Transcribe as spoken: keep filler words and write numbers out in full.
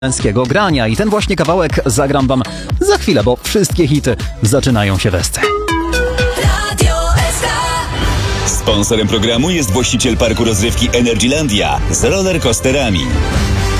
męskiego grania i ten właśnie kawałek zagram wam za chwilę, bo wszystkie hity zaczynają się we scenie. Sponsorem programu jest właściciel parku rozrywki Energylandia z rollercoasterami.